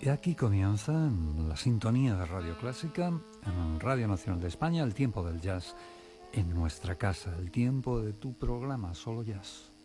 Y aquí comienza en la sintonía de Radio Clásica, en Radio Nacional de España, el tiempo del jazz en nuestra casa, el tiempo de tu programa Solo Jazz.